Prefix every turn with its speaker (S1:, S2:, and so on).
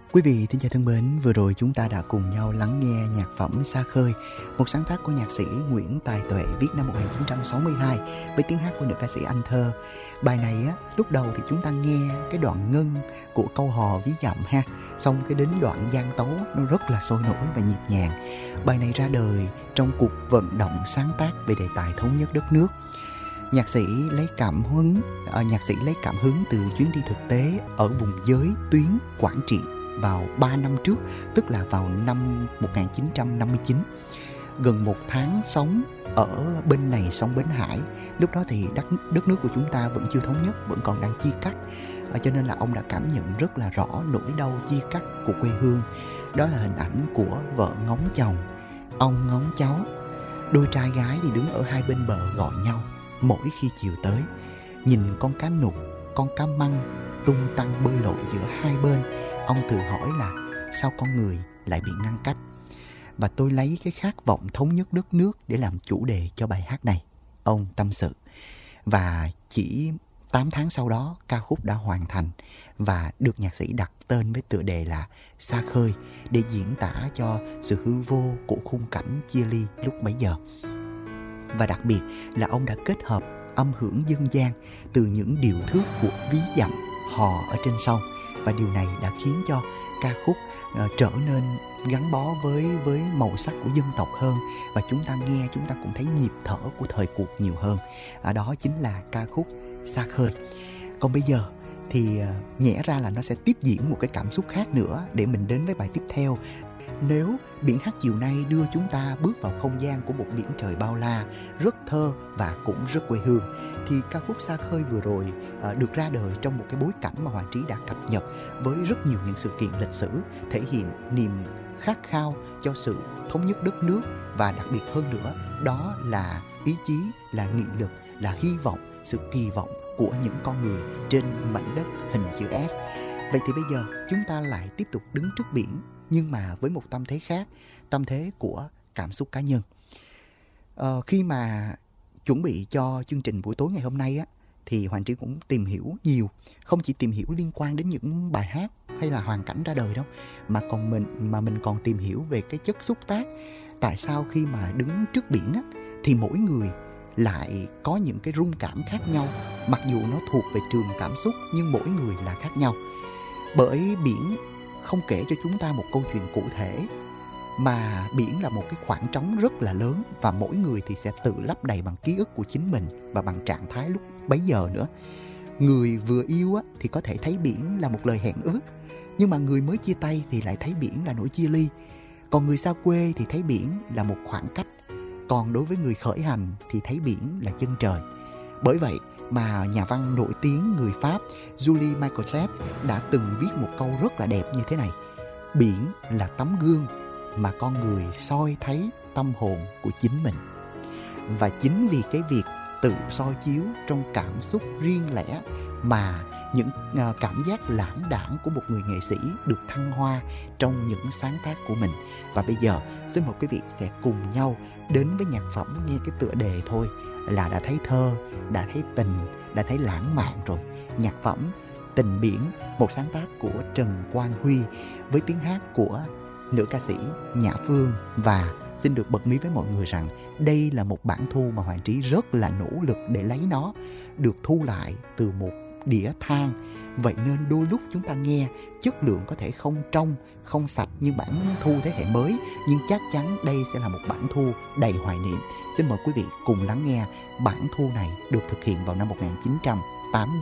S1: Quý vị thính giả thân mến, vừa rồi chúng ta đã cùng nhau lắng nghe nhạc phẩm Xa Khơi, một sáng tác của nhạc sĩ Nguyễn Tài Tuệ viết năm 1962 với tiếng hát của nữ ca sĩ Anh Thơ. Bài này á, lúc đầu thì chúng ta nghe cái đoạn ngân của câu hò ví dặm ha, xong cái đến đoạn gian tấu nó rất là sôi nổi và nhịp nhàng. Bài này ra đời trong cuộc vận động sáng tác về đề tài thống nhất đất nước. Nhạc sĩ lấy cảm hứng từ chuyến đi thực tế ở vùng giới tuyến Quảng Trị vào 3 năm trước, tức là vào năm 1959. Gần một tháng sống ở bên này sông Bến Hải. Lúc đó thì đất nước của chúng ta vẫn chưa thống nhất, vẫn còn đang chia cắt. Cho nên là ông đã cảm nhận rất là rõ nỗi đau chia cắt của quê hương. Đó là hình ảnh của vợ ngóng chồng, ông ngóng cháu. Đôi trai gái thì đứng ở hai bên bờ gọi nhau mỗi khi chiều tới. Nhìn con cá nục, con cá măng tung tăng bơi lội giữa hai bên, ông tự hỏi là sao con người lại bị ngăn cách. Và tôi lấy cái khát vọng thống nhất đất nước để làm chủ đề cho bài hát này, ông tâm sự. Và chỉ 8 tháng sau đó, ca khúc đã hoàn thành và được nhạc sĩ đặt tên với tựa đề là Xa Khơi, để diễn tả cho sự hư vô của khung cảnh chia ly lúc bấy giờ. Và đặc biệt là ông đã kết hợp âm hưởng dân gian từ những điệu thước của ví dặm hò ở trên sông. Và điều này đã khiến cho ca khúc trở nên gắn bó với màu sắc của dân tộc hơn. Và chúng ta nghe, chúng ta cũng thấy nhịp thở của thời cuộc nhiều hơn. Đó chính là ca khúc Xa Khơi. Còn bây giờ thì nhẽ ra là nó sẽ tiếp diễn một cái cảm xúc khác nữa để mình đến với bài tiếp theo. Nếu biển hát chiều nay đưa chúng ta bước vào không gian của một biển trời bao la, rất thơ và cũng rất quê hương, thì ca khúc Xa Khơi vừa rồi được ra đời trong một cái bối cảnh mà Hoàng Trí đã cập nhật với rất nhiều những sự kiện lịch sử, thể hiện niềm khát khao cho sự thống nhất đất nước, và đặc biệt hơn nữa đó là ý chí, là nghị lực, là hy vọng, sự kỳ vọng của những con người trên mảnh đất hình chữ S. Vậy thì bây giờ chúng ta lại tiếp tục đứng trước biển, nhưng mà với một tâm thế khác, tâm thế của cảm xúc cá nhân. Khi mà chuẩn bị cho chương trình buổi tối ngày hôm nay á, thì Hoàng Trí cũng tìm hiểu nhiều, không chỉ tìm hiểu liên quan đến những bài hát hay là hoàn cảnh ra đời đâu, mà mình còn tìm hiểu về cái chất xúc tác. Tại sao khi mà đứng trước biển á, thì mỗi người lại có những cái rung cảm khác nhau, mặc dù nó thuộc về trường cảm xúc nhưng mỗi người là khác nhau. Bởi biển không kể cho chúng ta một câu chuyện cụ thể, mà biển là một cái khoảng trống rất là lớn, và mỗi người thì sẽ tự lấp đầy bằng ký ức của chính mình và bằng trạng thái lúc bấy giờ nữa. Người vừa yêu á, thì có thể thấy biển là một lời hẹn ước, nhưng mà người mới chia tay thì lại thấy biển là nỗi chia ly. Còn người xa quê thì thấy biển là một khoảng cách, còn đối với người khởi hành thì thấy biển là chân trời. Bởi vậy mà nhà văn nổi tiếng người Pháp Julie Michaud đã từng viết một câu rất là đẹp như thế này: biển là tấm gương mà con người soi thấy tâm hồn của chính mình. Và chính vì cái việc tự soi chiếu trong cảm xúc riêng lẻ mà những cảm giác lãng đãng của một người nghệ sĩ được thăng hoa trong những sáng tác của mình. Và bây giờ xin mời quý vị sẽ cùng nhau đến với nhạc phẩm nghe cái tựa đề thôi là đã thấy thơ, đã thấy tình, đã thấy lãng mạn rồi. Nhạc phẩm Tình Biển, một sáng tác của Trần Quang Huy với tiếng hát của nữ ca sĩ Nhã Phương. Và xin được bật mí với mọi người rằng đây là một bản thu mà Hoàng Trí rất là nỗ lực để lấy nó, được thu lại từ một đĩa than. Vậy nên đôi lúc chúng ta nghe chất lượng có thể không trong, không sạch như bản thu thế hệ mới, nhưng chắc chắn đây sẽ là một bản thu đầy hoài niệm. Xin mời quý vị cùng lắng nghe bản thu này được thực hiện vào năm 1980.